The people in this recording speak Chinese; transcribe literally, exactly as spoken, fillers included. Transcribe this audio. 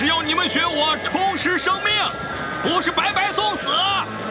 是要你们学我重拾生命，不是白白送死。